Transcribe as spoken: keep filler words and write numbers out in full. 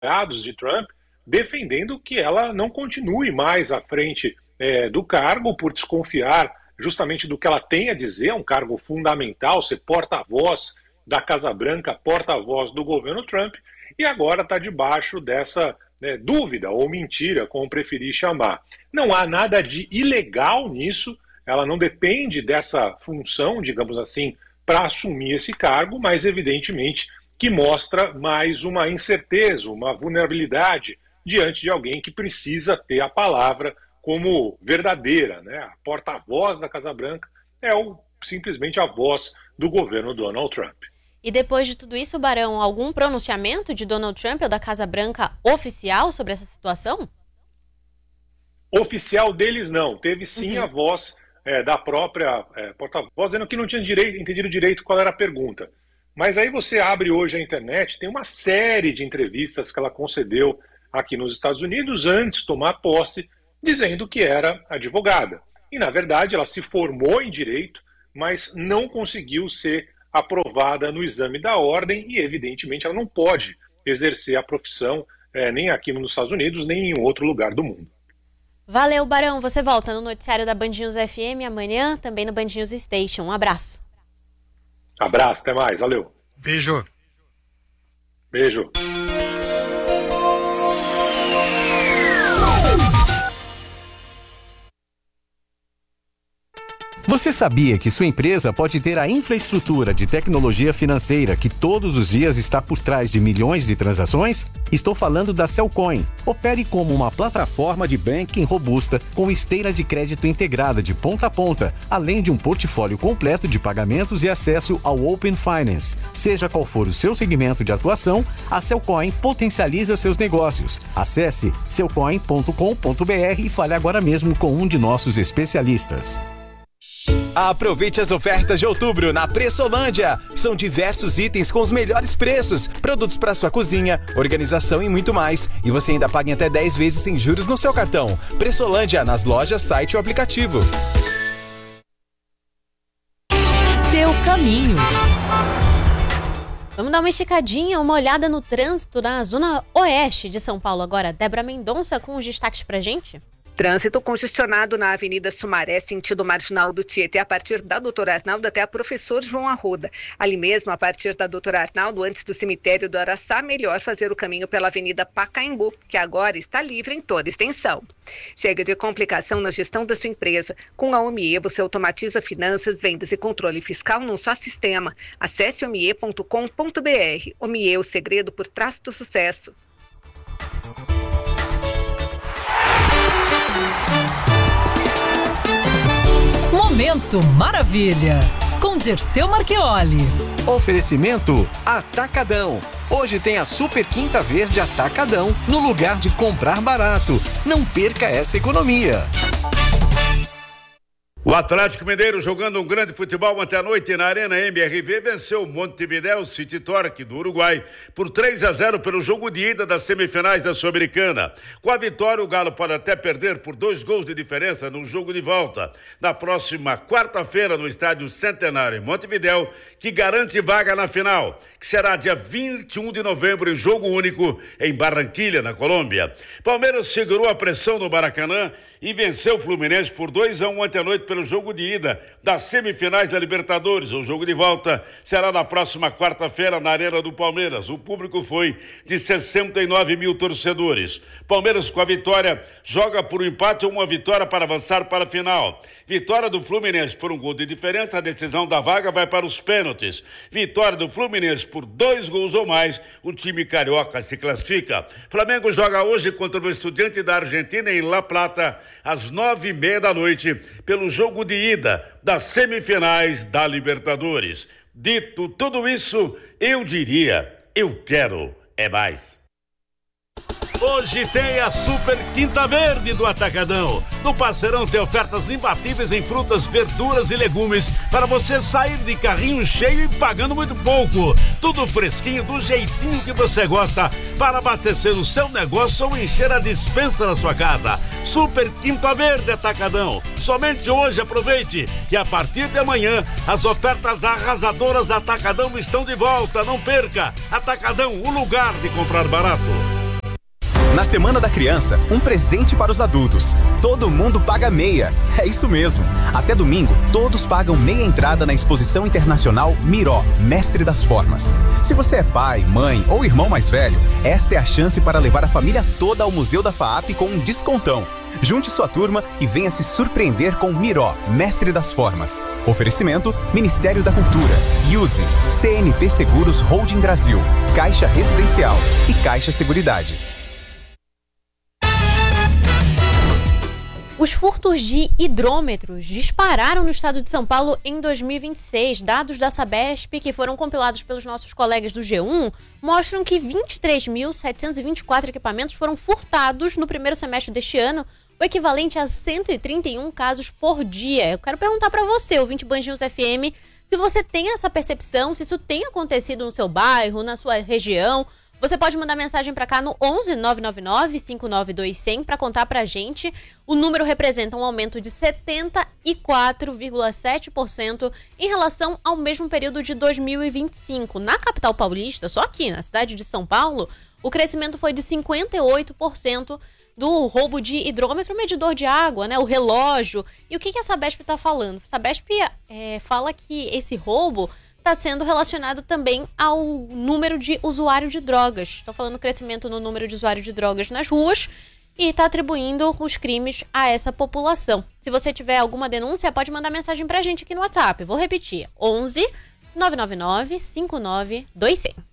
advogados de Trump defendendo que ela não continue mais à frente é, do cargo por desconfiar justamente do que ela tem a dizer. É um cargo fundamental, ser porta-voz da Casa Branca, porta-voz do governo Trump, e agora está debaixo dessa né, dúvida ou mentira, como preferir chamar. Não há nada de ilegal nisso, ela não depende dessa função, digamos assim, para assumir esse cargo, mas evidentemente que mostra mais uma incerteza, uma vulnerabilidade diante de alguém que precisa ter a palavra como verdadeira, né? A porta-voz da Casa Branca é o, simplesmente a voz do governo Donald Trump. E depois de tudo isso, Barão, algum pronunciamento de Donald Trump ou da Casa Branca oficial sobre essa situação? Oficial deles não. Teve sim uhum. a voz é, da própria é, porta-voz, dizendo que não tinha direito, entendido direito qual era a pergunta. Mas aí você abre hoje a internet, tem uma série de entrevistas que ela concedeu aqui nos Estados Unidos antes de tomar posse, dizendo que era advogada. E, na verdade, ela se formou em direito, mas não conseguiu ser aprovada no exame da ordem e, evidentemente, ela não pode exercer a profissão é, nem aqui nos Estados Unidos, nem em outro lugar do mundo. Valeu, Barão. Você volta no noticiário da Band News F M amanhã, também no Band News Station. Um abraço. Abraço, até mais. Valeu. Beijo. Beijo. Você sabia que sua empresa pode ter a infraestrutura de tecnologia financeira que todos os dias está por trás de milhões de transações? Estou falando da Cellcoin. Opere como uma plataforma de banking robusta com esteira de crédito integrada de ponta a ponta, além de um portfólio completo de pagamentos e acesso ao Open Finance. Seja qual for o seu segmento de atuação, a Cellcoin potencializa seus negócios. Acesse cellcoin ponto com ponto b r e fale agora mesmo com um de nossos especialistas. Aproveite as ofertas de outubro na Pressolândia. São diversos itens com os melhores preços, produtos para sua cozinha, organização e muito mais. E você ainda paga em até dez vezes sem juros no seu cartão. Pressolândia, nas lojas, site ou aplicativo. Seu caminho. Vamos dar uma esticadinha, uma olhada no trânsito na zona oeste de São Paulo agora. Débora Mendonça com os destaques pra gente. Trânsito congestionado na Avenida Sumaré, sentido marginal do Tietê, a partir da Doutor Arnaldo até a Professor João Arruda. Ali mesmo, a partir da Doutor Arnaldo, antes do cemitério do Araçá, melhor fazer o caminho pela Avenida Pacaembu, que agora está livre em toda extensão. Chega de complicação na gestão da sua empresa. Com a Omie, você automatiza finanças, vendas e controle fiscal num só sistema. Acesse omie ponto com ponto b r. Omie, o segredo por trás do sucesso. Momento Maravilha, com Dirceu Marchioli. Oferecimento Atacadão. Hoje tem a Super Quinta Verde Atacadão, no lugar de comprar barato. Não perca essa economia. O Atlético Mineiro, jogando um grande futebol ontem à noite na Arena M R V, venceu o Montevideo City Torque do Uruguai por três a zero pelo jogo de ida das semifinais da Sul-Americana. Com a vitória, o Galo pode até perder por dois gols de diferença no jogo de volta, na próxima quarta-feira no Estádio Centenário em Montevideo, que garante vaga na final, que será dia vinte e um de novembro em jogo único em Barranquilha, na Colômbia. Palmeiras segurou a pressão no Maracanã e venceu o Fluminense por dois a um ontem à noite pelo jogo de ida das semifinais da Libertadores. O jogo de volta será na próxima quarta-feira na Arena do Palmeiras. O público foi de sessenta e nove mil torcedores. Palmeiras, com a vitória, joga por um empate ou uma vitória para avançar para a final. Vitória do Fluminense por um gol de diferença, a decisão da vaga vai para os pênaltis. Vitória do Fluminense por dois gols ou mais, o time carioca se classifica. Flamengo joga hoje contra o Estudiante da Argentina em La Plata, às nove e meia da noite, pelo jogo de ida das semifinais da Libertadores. Dito tudo isso, eu diria, eu quero é mais. Hoje tem a Super Quinta Verde do Atacadão. No Parceirão tem ofertas imbatíveis em frutas, verduras e legumes para você sair de carrinho cheio e pagando muito pouco. Tudo fresquinho, do jeitinho que você gosta, para abastecer o seu negócio ou encher a despensa da sua casa. Super Quinta Verde Atacadão. Somente hoje aproveite que a partir de amanhã as ofertas arrasadoras Atacadão estão de volta. Não perca. Atacadão, o lugar de comprar barato. Na Semana da Criança, um presente para os adultos. Todo mundo paga meia. É isso mesmo. Até domingo, todos pagam meia entrada na Exposição Internacional Miró, Mestre das Formas. Se você é pai, mãe ou irmão mais velho, esta é a chance para levar a família toda ao Museu da FAAP com um descontão. Junte sua turma e venha se surpreender com Miró, Mestre das Formas. Oferecimento, Ministério da Cultura, Use, C N P Seguros Holding Brasil, Caixa Residencial e Caixa Seguridade. Os furtos de hidrômetros dispararam no estado de São Paulo em dois mil e vinte e seis. Dados da Sabesp, que foram compilados pelos nossos colegas do G um, mostram que vinte e três mil setecentos e vinte e quatro equipamentos foram furtados no primeiro semestre deste ano, o equivalente a cento e trinta e um casos por dia. Eu quero perguntar para você, ouvinte Band News F M, se você tem essa percepção, se isso tem acontecido no seu bairro, na sua região. Você pode mandar mensagem para cá no onze nove nove nove cinco nove dois zero zero para contar pra gente. O número representa um aumento de setenta e quatro vírgula sete por cento em relação ao mesmo período de dois mil e vinte e cinco. Na capital paulista, só aqui na cidade de São Paulo, o crescimento foi de cinquenta e oito por cento do roubo de hidrômetro, medidor de água, né, o relógio. E o que, que a Sabesp está falando? A Sabesp é, fala que esse roubo está sendo relacionado também ao número de usuários de drogas. Estou falando crescimento no número de usuários de drogas nas ruas e está atribuindo os crimes a essa população. Se você tiver alguma denúncia, pode mandar mensagem para a gente aqui no WhatsApp. Vou repetir, onze nove nove nove cinco nove dois zero zero.